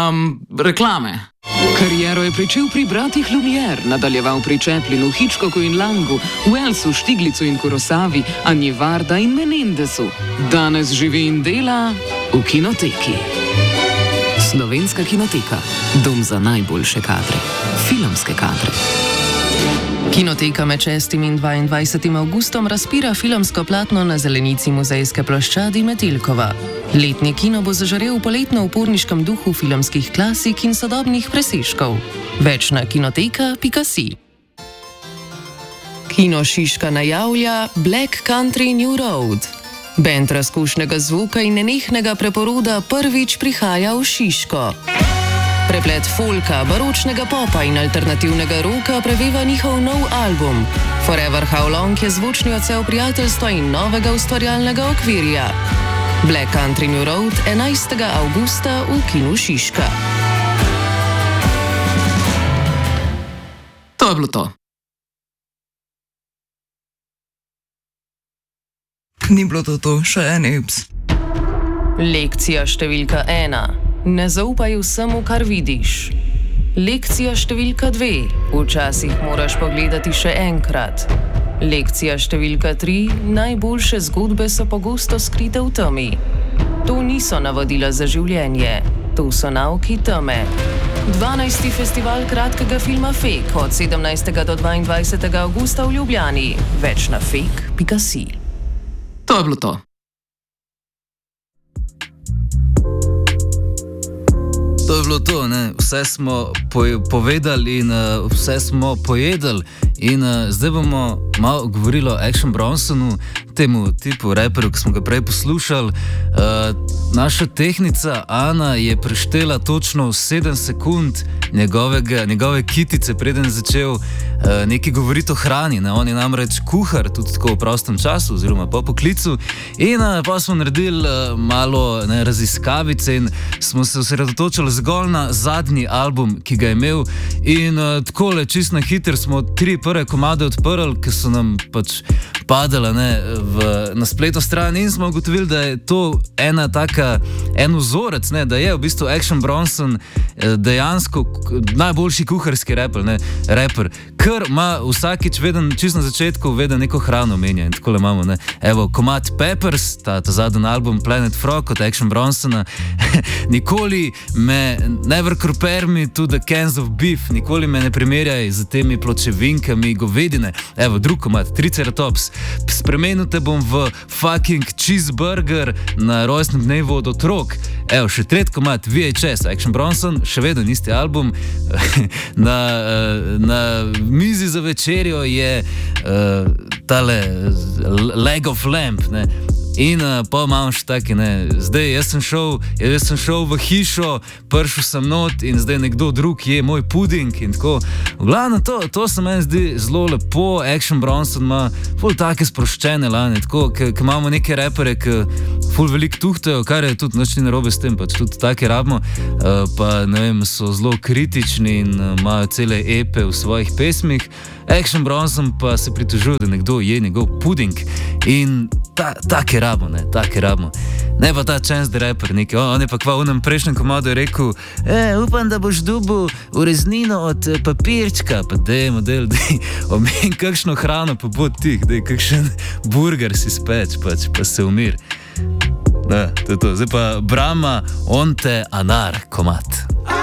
Reklame. Kariero je pričel pri bratih Lumière, nadaljeval pri Chaplinu, Hitchcocku in Langu, Wellsu, Štiglicu in Kurosavi, Anji Varda in Menendesu. Danes živi in dela v kinoteki. Slovenska kinoteka. Dom za najboljše kadre. Filmske kadre. Kinoteka med 6. in 22. avgustom razpira filmsko platno na zelenici muzejske ploščadi Metelkova. Letni kino bo zažarel v poletno-uporniškem duhu filmskih klasik in sodobnih presežkov. Več na kinoteka.si. Kino Šiška najavlja Black Country New Road. Bend razkošnega zvuka in nenehnega preporoda prvič prihaja v Šiško. Preplet folka, baročnega popa in alternativnega roka preveva njihov nov album. Forever How Long je zvočni odsev prijateljstva in novega ustvarjalnega okvirja. Black Country New Road 11. avgusta v Kinu Šiška. To je bilo to. Ni bilo to, še en eps. Lekcija številka 1. Ne zaupaj vsemu, kar vidiš. Lekcija številka 2. Včasih moraš pogledati še enkrat. Lekcija številka 3. Najboljše zgodbe so pogosto skrite v temi. To niso navodila za življenje. To so nauki teme. 12. festival kratkega filma Fake od 17. do 22. avgusta v Ljubljani. Več na fake.si. To je bilo to. To je bilo to, ne? Vse smo povedali in vse smo pojedali in zdaj bomo malo govorili o Action Bronsonu, temu tipu reperju, ki smo ga prej poslušali. Naša tehnica Ana je preštela točno 7 sekund njegove kitice, preden je začel nekaj govoriti o hrani. Ne? On je namreč kuhar, tudi tako v prostem času oziroma po poklicu in pa smo naredili malo raziskavice in smo se osredotočili zgolj na zadnji album, ki ga je imel in takole čisto na hiter smo 3 prve komade odprli, ki so nam pač padala na spletno stran in smo ugotovili, da je to en vzorec, da je v bistvu Action Bronson dejansko najboljši kuharski reper, ker ima vsakič veden, čisto na začetku veden neko hrano menja in takole imamo, evo, komad Peppers, ta zadnji album Planet Frog od Action Bronsona, nikoli me never compare me to the cans of beef, nikoli me ne primerjaj z temi pločevinkami govedine, evo, drug komad, Triceratops, spremenil te bom v fucking cheeseburger na rojstnem dnevu od otrok, evo, še tretji komad, VHS, Action Bronson, še vedno isti album, na mizi za večerjo je tale Leg of Lamb, in pa imam še taki, zdaj jaz sem šel v hišo, prišel sem not in zdaj nekdo drug je moj puding in tako. V glavnem to se meni zdi zelo lepo, Action Bronson ima ful take sproščene lane, tako, ki imamo neke repere, ki ful veliko tuhtajo, kar je tudi nič ni narobe s tem, pač tudi take rabimo, pa ne vem, so zelo kritični in imajo cele epe v svojih pesmih. Action Bronson pa se pritožuje, da nekdo je njegov puding in take rabimo, take rabimo. Ne pa ta Chance the Rapper, on je pa kva v onem prejšnjem komadu je rekel, upam, da boš dobil ureznino od papirčka, pa dej, omen kakšno hrano, pa bod tih, dej, kakšen burger si speč, pač, pa se umir. To je to, zdaj pa Brahma, on te anar komad.